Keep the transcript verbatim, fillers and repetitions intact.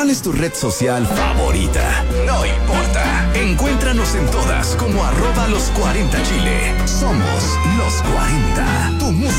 ¿Cuál es tu red social favorita? No importa. Encuéntranos en todas como arroba los cuarenta Chile. Somos los cuarenta. Tu música.